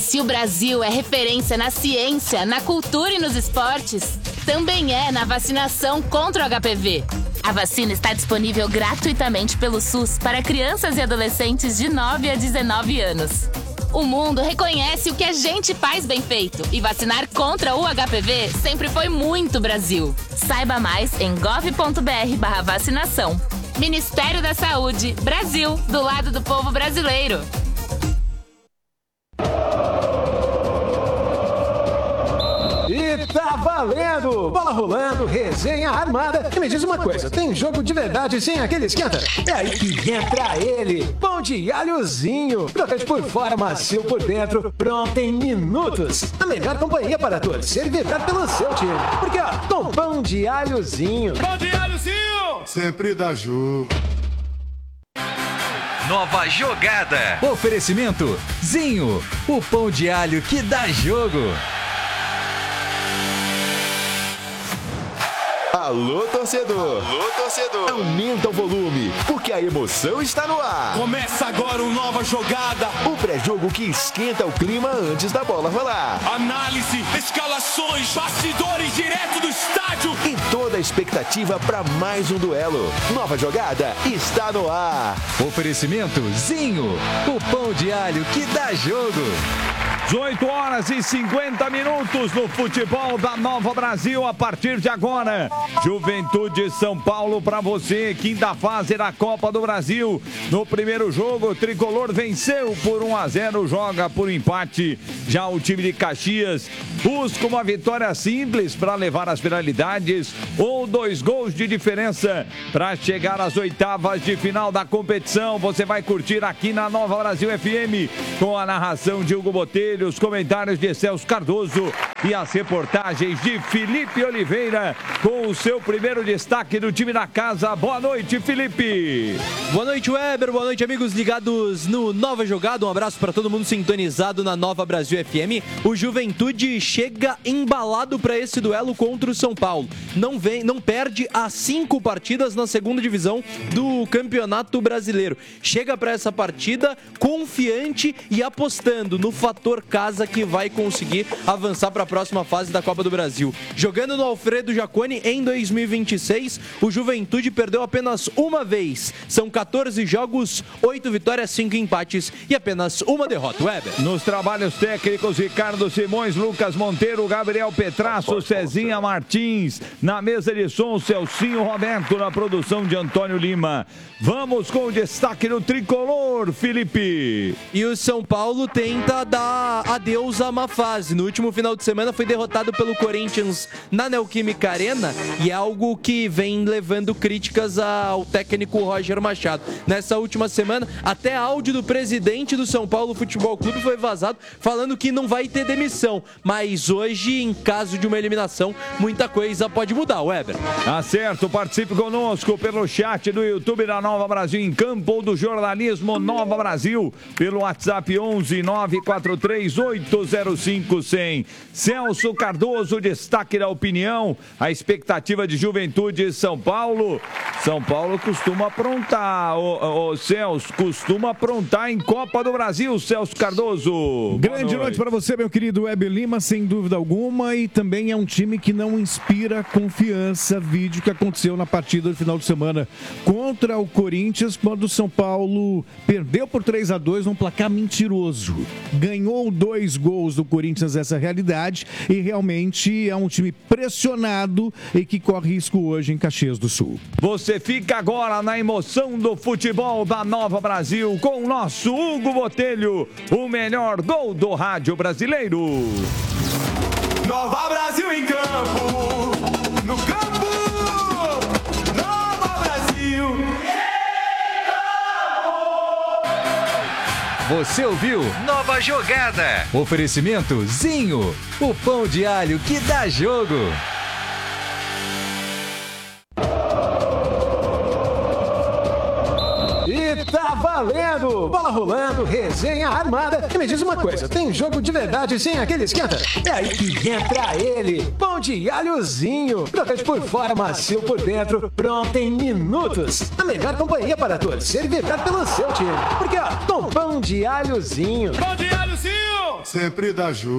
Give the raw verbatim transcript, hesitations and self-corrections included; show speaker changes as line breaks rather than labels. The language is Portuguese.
Se o Brasil é referência na ciência, na cultura e nos esportes, também é na vacinação contra o H P V. A vacina está disponível gratuitamente pelo SUS para crianças e adolescentes de nove a dezenove anos. O mundo reconhece o que a gente faz bem feito e vacinar contra o H P V sempre foi muito Brasil. Saiba mais em gov ponto br barra vacinação. Ministério da Saúde, Brasil, do lado do povo brasileiro.
E tá valendo! Bola rolando, resenha armada. E me diz uma coisa, tem jogo de verdade sem aquele esquenta? É aí que entra ele, pão de alhozinho. Crocante por fora, macio por dentro, pronto em minutos. A melhor companhia para torcer e vibrar pelo seu time. Porque, ó, com pão de alhozinho.
Pão de alhozinho!
Sempre dá jogo.
Nova jogada.
Oferecimento Zinho, o pão de alho que dá jogo.
Alô, torcedor!
Alô, torcedor!
Aumenta o volume, porque a emoção está no ar.
Começa agora uma nova jogada.
O pré-jogo que esquenta o clima antes da bola rolar.
Análise, escalações, bastidores direto do estádio.
E toda a expectativa para mais um duelo. Nova jogada está no ar.
Oferecimento Zinho, o pão de alho que dá jogo.
dezoito horas e cinquenta minutos no futebol da Nova Brasil. A partir de agora, Juventude São Paulo para você, quinta fase da Copa do Brasil. No primeiro jogo, o Tricolor venceu por um a zero, joga por empate. Já o time de Caxias busca uma vitória simples para levar as penalidades ou dois gols de diferença para chegar às oitavas de final da competição. Você vai curtir aqui na Nova Brasil F M com a narração de Hugo Botelho, os comentários de Celso Cardoso e as reportagens de Felipe Oliveira com o seu primeiro destaque do time da casa. Boa noite, Felipe.
Boa noite, Weber. Boa noite, amigos ligados no Nova Jogada. Um abraço para todo mundo sintonizado na Nova Brasil F M. O Juventude chega embalado para esse duelo contra o São Paulo. Não vem, não perde há cinco partidas na segunda divisão do Campeonato Brasileiro. Chega para essa partida confiante e apostando no fator casa que vai conseguir avançar para a próxima fase da Copa do Brasil. Jogando no Alfredo Jaconi em dois mil e vinte e seis, o Juventude perdeu apenas uma vez. São quatorze jogos, oito vitórias, cinco empates e apenas uma derrota. Weber.
Nos trabalhos técnicos, Ricardo Simões, Lucas Monteiro, Gabriel Petrasso, Cezinha Martins. Na mesa de som, Celcinho Roberto, na produção de Antônio Lima. Vamos com o destaque do Tricolor, Felipe.
E o São Paulo tenta dar adeus à má fase. No último final de semana foi derrotado pelo Corinthians na Neoquímica Arena e é algo que vem levando críticas ao técnico Roger Machado. Nessa última semana, até áudio do presidente do São Paulo Futebol Clube foi vazado falando que não vai ter demissão. Mas hoje, em caso de uma eliminação, muita coisa pode mudar, Weber.
Tá certo, participe conosco pelo chat do YouTube da Nova Brasil em Campo ou do Jornalismo Nova Brasil pelo WhatsApp onze nove quatro três oito zero cinco cem. Celso Cardoso, destaque da opinião, a expectativa de Juventude e São Paulo. São Paulo costuma aprontar, o, o Celso, costuma aprontar em Copa do Brasil, Celso Cardoso.
Grande noite, noite para você, meu querido Weber Lima, sem dúvida alguma, e também é um time que não inspira confiança. Vídeo que aconteceu na partida do final de semana contra o Corinthians, quando o São Paulo perdeu por três a dois num placar mentiroso. Ganhou dois gols do Corinthians, essa realidade, e realmente é um time pressionado e que corre risco hoje em Caxias do Sul.
Você fica agora na emoção do futebol da Nova Brasil com o nosso Hugo Botelho, o melhor gol do rádio brasileiro.
Nova Brasil em campo, no campo, Nova Brasil.
Você ouviu?
Nova jogada.
Oferecimento Zinho, o pão de alho que dá jogo.
E tá valendo! Bola rolando, resenha armada. E me diz uma coisa, tem jogo de verdade sem aquele esquenta? É aí que entra ele, pão de alhozinho. Crocante por fora, macio por dentro, pronto em minutos. A melhor companhia para torcer e vibrar pelo seu time. Porque, ó, com pão de alhozinho.
Pão de alhozinho!
sempre dá Ju.